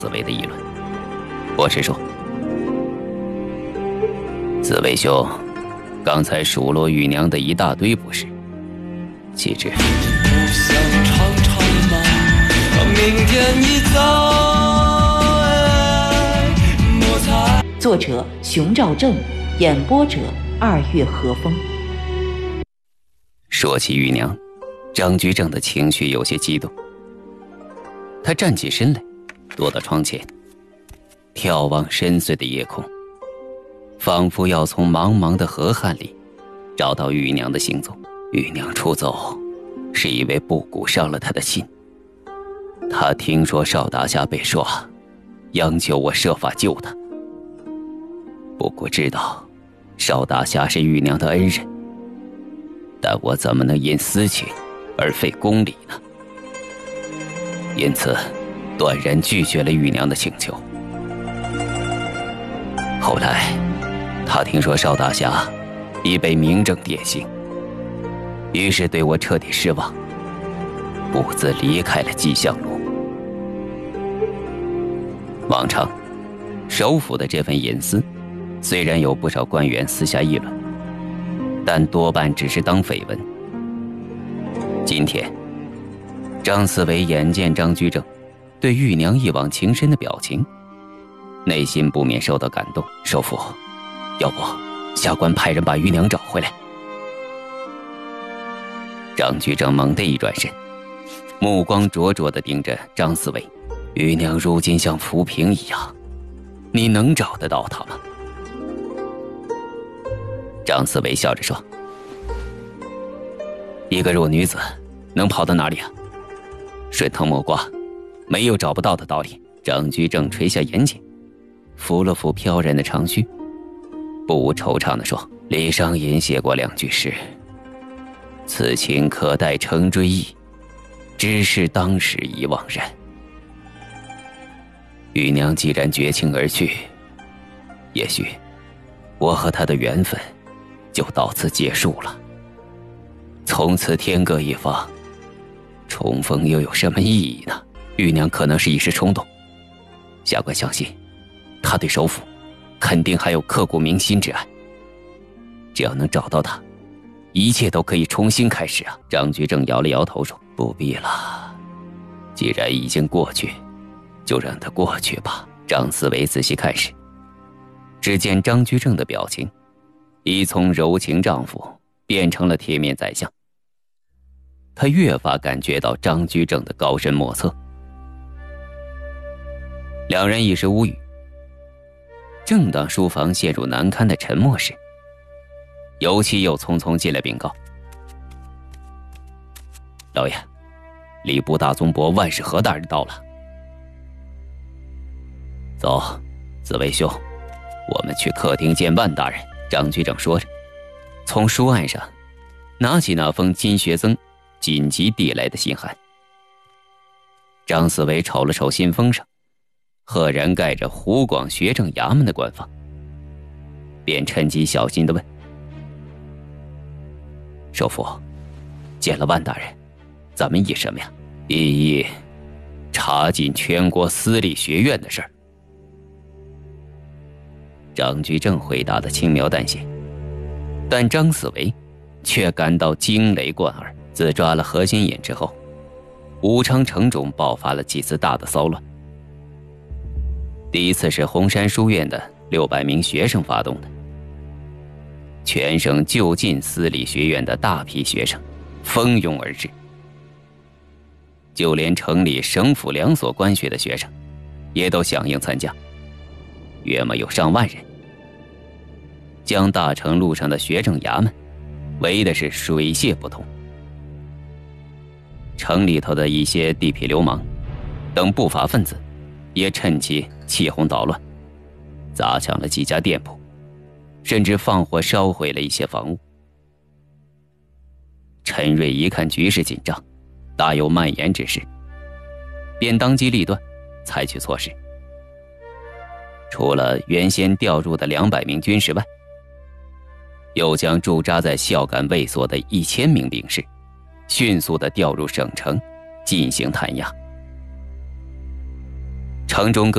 紫薇的议论。我是说，紫薇兄，刚才数落玉娘的一大堆不是？岂止？ 不想长长吗？明天一早，莫猜。 作者熊兆正，演播者二月和风。 说起玉娘，张居正的情绪有些激动。他站起身来，躲到窗前，眺望深邃的夜空，仿佛要从茫茫的河汉里找到玉娘的行踪。玉娘出走，是因为布谷伤了他的心。他听说邵大侠被抓，央求我设法救他。布谷知道邵大侠是玉娘的恩人，但我怎么能因私情而废公理呢？因此断然拒绝了玉娘的请求。后来他听说邵大侠已被明正典刑，于是对我彻底失望，独自离开了吉祥路。往常首府的这份隐私，虽然有不少官员私下议论，但多半只是当绯闻。今天张思维眼见张居正对玉娘一往情深的表情，内心不免受到感动。首府，要不下官派人把玉娘找回来。张居正猛地一转身，目光灼灼地盯着张思维。玉娘如今像浮萍一样，你能找得到她吗？张思维笑着说，一个弱女子能跑到哪里啊？顺藤摸瓜，没有找不到的道理。张居正垂下眼睑，抚了抚飘然的长须，不无惆怅地说，李商隐写过2句诗，此情可待成追忆，只是当时已惘然。玉娘既然绝情而去，也许我和她的缘分就到此结束了，从此天各一方，重逢又有什么意义呢？玉娘可能是一时冲动，下官相信她对首府肯定还有刻骨铭心之爱，只要能找到她，一切都可以重新开始啊。张居正摇了摇头说，不必了，既然已经过去，就让它过去吧。张思维仔细看时，只见张居正的表情已从柔情丈夫变成了铁面宰相。他越发感觉到张居正的高深莫测。两人一时无语。正当书房陷入难堪的沉默时，尤其又匆匆进来禀告，老爷，礼部大宗伯万世和大人到了。走，紫薇兄，我们去客厅见万大人。张居正说着，从书案上拿起那封金学曾紧急递来的信函。张思维瞅了瞅信封上赫然盖着湖广学政衙门的官方，便趁机小心地问，首府，见了万大人，咱们议什么呀？议查禁全国私立学院的事儿。张居正回答的轻描淡写，但张思维却感到惊雷贯耳。自抓了何新隐之后，武昌城中爆发了几次大的骚乱。第一次是红山书院的600名学生发动的，全省就近私立学院的大批学生蜂拥而至，就连城里省府2所官学的学生也都响应参加，约莫有上万人，将大城路上的学政衙门围的是水泄不通。城里头的一些地痞流氓等不法分子也趁机起哄捣乱，砸抢了几家店铺，甚至放火烧毁了一些房屋。陈瑞一看局势紧张，大有蔓延之势，便当机立断，采取措施。除了原先调入的200名军士外，又将驻扎在孝感卫所的1000名兵士迅速地调入省城进行弹压。城中各